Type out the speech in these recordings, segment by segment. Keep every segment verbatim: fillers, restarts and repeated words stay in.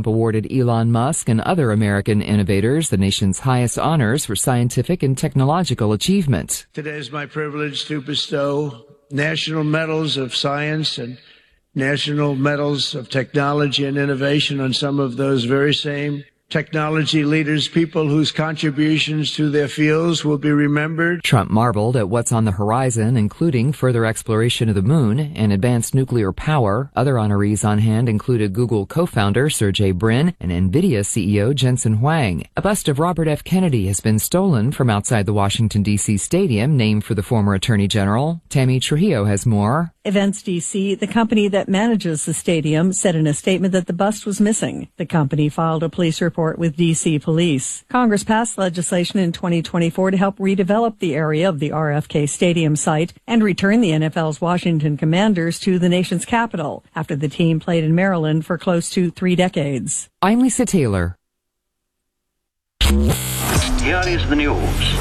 Trump awarded Elon Musk and other American innovators the nation's highest honors for scientific and technological achievement. Today is my privilege to bestow national medals of science and national medals of technology and innovation on some of those very same technology leaders, people whose contributions to their fields will be remembered. Trump marveled at what's on the horizon, including further exploration of the moon and advanced nuclear power. Other honorees on hand included Google co-founder Sergey Brin and NVIDIA C E O Jensen Huang. A bust of Robert F. Kennedy has been stolen from outside the Washington, D C stadium named for the former Attorney General. Tammy Trujillo has more. Events D C, the company that manages the stadium, said in a statement that the bust was missing. The company filed a police report with D C police. Congress passed legislation in twenty twenty-four to help redevelop the area of the R F K Stadium site and return the N F L's Washington Commanders to the nation's capital after the team played in Maryland for close to three decades. I'm Lisa Taylor. Here is the news.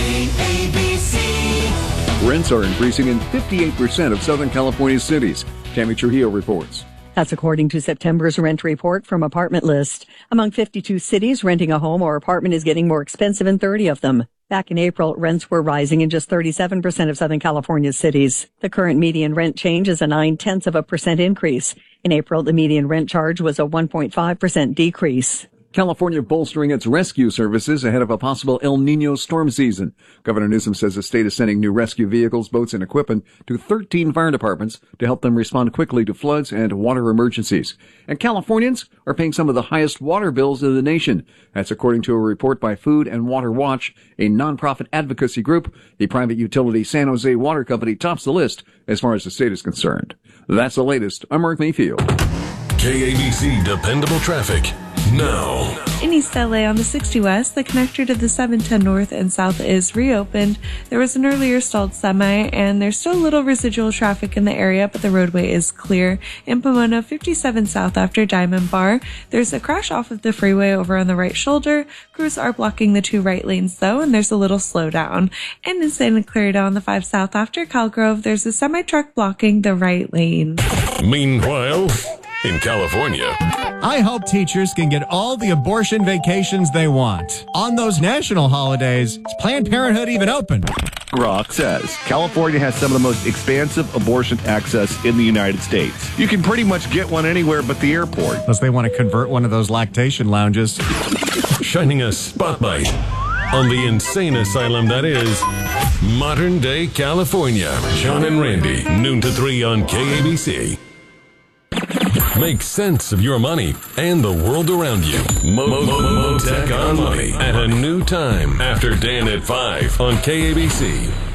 Rents are increasing in fifty-eight percent of Southern California's cities. Tammy Trujillo reports. That's according to September's rent report from Apartment List. Among fifty-two cities, renting a home or apartment is getting more expensive in thirty of them. Back in April, rents were rising in just thirty-seven percent of Southern California's cities. The current median rent change is a nine-tenths of a percent increase. In April, the median rent charge was a one point five percent decrease. California bolstering its rescue services ahead of a possible El Nino storm season. Governor Newsom says the state is sending new rescue vehicles, boats, and equipment to thirteen fire departments to help them respond quickly to floods and water emergencies. And Californians are paying some of the highest water bills in the nation. That's according to a report by Food and Water Watch, a nonprofit advocacy group. The private utility San Jose Water Company tops the list as far as the state is concerned. That's the latest. I'm Mark Mayfield. K A B C Dependable Traffic. Now. In East L A on the sixty West, the connector to the seven ten North and South is reopened. There was an earlier stalled semi, and there's still a little residual traffic in the area, but the roadway is clear. In Pomona, fifty-seven South after Diamond Bar, there's a crash off of the freeway over on the right shoulder. Crews are blocking the two right lanes, though, and there's a little slowdown. And in Santa Clarita on the five South after Calgrove, there's a semi-truck blocking the right lane. Meanwhile, in California, I hope teachers can get all the abortion vacations they want. On those national holidays, is Planned Parenthood even open? Rock says California has some of the most expansive abortion access in the United States. You can pretty much get one anywhere but the airport. Unless they want to convert one of those lactation lounges. Shining a spotlight on the insane asylum that is modern day California. John and Randy, noon to three on K A B C. Make sense of your money and the world around you. Mo, Mo, Mo, Mo Tech on Money at a new time after Dan at five on K A B C.